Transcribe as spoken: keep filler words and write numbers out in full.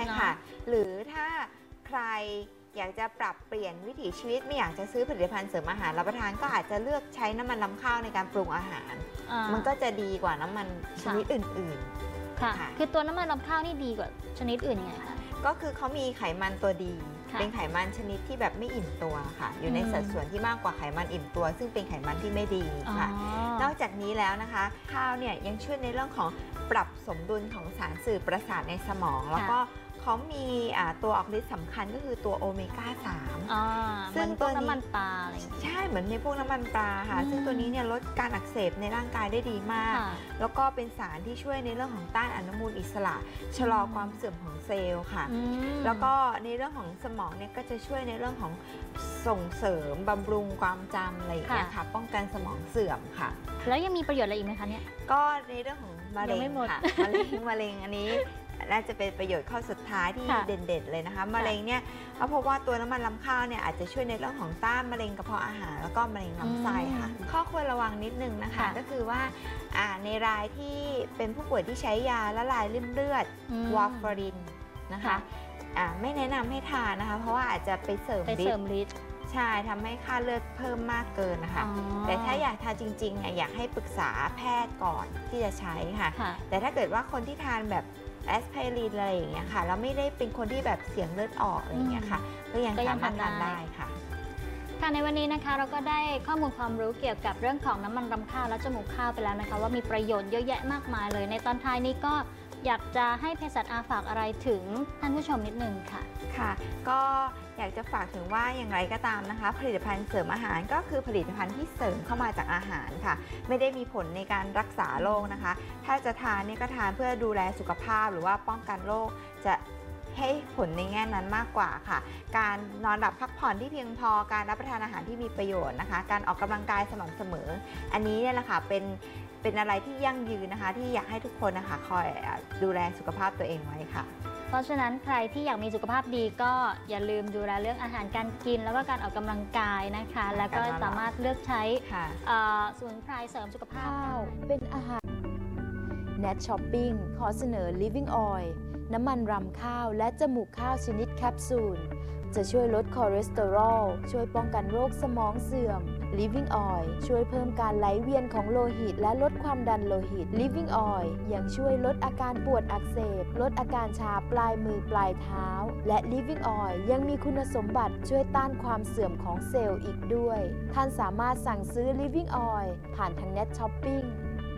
ค่ะหรือถ้าใครอยากจะปรับเปลี่ยนวิถีชีวิตไม่อยากจะซื้อผลิตภัณฑ์เสริมอาหารรับประทานก็อาจจะเลือกใช้น้ำมันรำข้าวในการปรุงอาหารมันก็จะดีกว่าน้ำมันชนิดอื่นๆค่ะคือตัวน้ำมันรำข้าวนี่ดีกว่าชนิดอื่นยังไงคะก็คือเขามีไขมันตัวดีเป็นไขมันชนิดที่แบบไม่อิ่มตัวค่ะอยู่ในสัดส่วนที่มากกว่าไขมันอิ่มตัวซึ่งเป็นไขมันที่ไม่ดีค่ะนอกจากนี้แล้วนะคะข้าวเนี่ยยังช่วยในเรื่องของปรับสมดุลของสารสื่อประสาทในสมองแล้วก็เขามีตัวออกฤทธิ์สำคัญก็คือตัวโอเมก้าสามซึ่งตัวน้ำมันปลาอะไรใช่เหมือนในพวกน้ำมันปลาค่ะซึ่งตัวนี้เนี่ยลดการอักเสบในร่างกายได้ดีมากแล้วก็เป็นสารที่ช่วยในเรื่องของต้านอนุมูลอิสระชะลอความเสื่อมของเซลล์ค่ะแล้วก็ในเรื่องของสมองเนี่ยก็จะช่วยในเรื่องของส่งเสริมบำรุงความจำอะไรอย่างเงี้ยค่ะป้องกันสมองเสื่อมค่ะแล้วยังมีประโยชน์อะไรอีกไหมคะเนี่ยก็ในเรื่องของมะเร็งค่ะมะเร็งมะเร็งอันนี้น่าจะเป็นประโยชน์ข้อสุดท้ายที่เด่นๆเลยนะคะมะเร็งเนี่ยเขาพบว่าตัวน้ำมันลำข้าวเนี่ยอาจจะช่วยในเรื่องของต้านมะเร็งกระเพาะอาหารแล้วก็มะเร็งลำไส้ค่ะข้อควรระวังนิดนึงนะคะก็คือว่าในรายที่เป็นผู้ป่วยที่ใช้ยาละลายริ่มเลือดวาร์ฟารินนะคะไม่แนะนำให้ทานนะคะเพราะว่าอาจจะไปเสริมฤทธิ์ใช่ทำให้ค่าเลือดเพิ่มมากเกินนะคะแต่ถ้าอยากทานจริงๆเนี่ยอยากให้ปรึกษาแพทย์ก่อนที่จะใช้ค่ะแต่ถ้าเกิดว่าคนที่ทานแบบแอสไพรินอะไรอย่างเงี้ยค่ะแล้วไม่ได้เป็นคนที่แบบเสี่ยงเลือดออกอะไรอย่างเงี้ยค่ะก็ยังสามารถทานได้ค่ะค่ะในวันนี้นะคะเราก็ได้ข้อมูลความรู้เกี่ยวกับเรื่องของน้ำมันรำข้าวและจมูกข้าวไปแล้วนะคะว่ามีประโยชน์เยอะแยะมากมายเลยในตอนท้ายนี้ก็อยากจะให้เภสัชอาฝากอะไรถึงท่านผู้ชมนิดนึงค่ะค่ะก็อยากจะฝากถึงว่าอย่างไรก็ตามนะคะผลิตภัณฑ์เสริมอาหารก็คือผลิตภัณฑ์ที่เสริมเข้ามาจากอาหารค่ะไม่ได้มีผลในการรักษาโรคนะคะถ้าจะทานเนี่ยก็ทานเพื่อดูแลสุขภาพหรือว่าป้องกันโรคจะให้ผลในแง่นั้นมากกว่าค่ะการนอนหลับพักผ่อนที่เพียงพอการรับประทานอาหารที่มีประโยชน์นะคะการออกกำลังกายสม่ำเสมออันนี้เนี่ยแหละค่ะเป็นเป็นอะไรที่ยั่งยืนนะคะที่อยากให้ทุกคนนะคะคอยดูแลสุขภาพตัวเองไว้ค่ะเพราะฉะนั้นใครที่อยากมีสุขภาพดีก็อย่าลืมดูแลเรื่องอาหารการกินแล้วก็การออกกำลังกายนะคะแล้วก็สามารถเลือกใช้สมุนไพรเสริมสุขภาพเป็นอาหาร Nat Shopping ขอเสนอ Living Oil น้ำมันรำข้าวและจมูกข้าวชนิดแคปซูลจะช่วยลดคอเลสเตอรอลช่วยป้องกันโรคสมองเสื่อม Living Oil ช่วยเพิ่มการไหลเวียนของโลหิตและลดความดันโลหิต Living Oil ยังช่วยลดอาการปวดอักเสบลดอาการชาปลายมือปลายเท้าและ Living Oil ยังมีคุณสมบัติช่วยต้านความเสื่อมของเซลล์อีกด้วยท่านสามารถสั่งซื้อ Living Oil ผ่านทาง Net Shopping